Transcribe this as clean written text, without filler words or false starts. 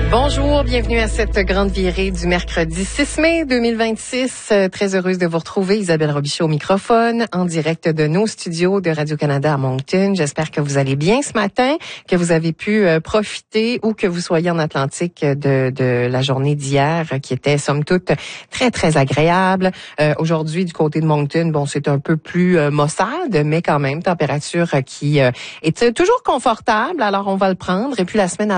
Bonjour, bienvenue à cette grande virée du mercredi 6 mai 2026. Très heureuse de vous retrouver, Isabelle Robichaud au microphone, en direct de nos studios de Radio-Canada à Moncton. J'espère que vous allez bien ce matin, que vous avez pu profiter ou que vous soyez en Atlantique de la journée d'hier qui était somme toute très, très agréable. Aujourd'hui, du côté de Moncton, bon, c'est un peu plus maussade, mais quand même, température qui est toujours confortable. Alors, on va le prendre. Et puis, la semaine